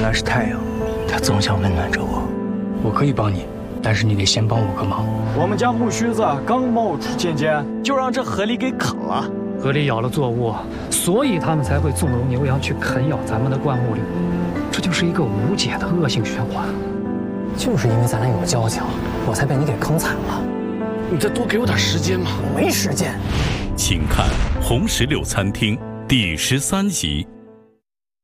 他是太阳，他总想温暖着我。我可以帮你，但是你得先帮我个忙。 我们家木须子刚冒出尖尖，就让这河狸给啃了。 河狸咬了作物，所以他们才会纵容牛羊去啃咬咱们的灌木林。这就是一个无解的恶性循环。 就是因为咱俩有交情，我才被你给坑惨了。 你再多给我点时间嘛！ 我没时间。 请看《红石榴餐厅》第13集。